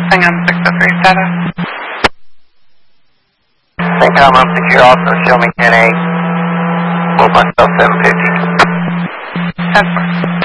Nothing on 603 status. Syncom up secure, also show me 10-8. Move myself 750. 10-4.